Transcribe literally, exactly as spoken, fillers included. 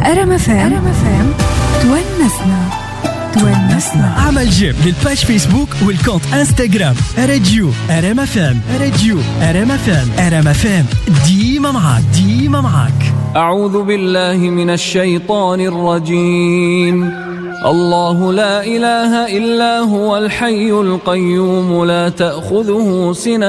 ارم اف ام تونسنا تونسنا. اعمل جيم للباج فيسبوك والكونت انستغرام راديو ارم اف ام. راديو ارم اف ام. ارم اف ام ديما معاك ديما معاك. أعوذ بالله من الشيطان الرجيم. الله لا إله إلا هو الحي القيوم لا تأخذه سنة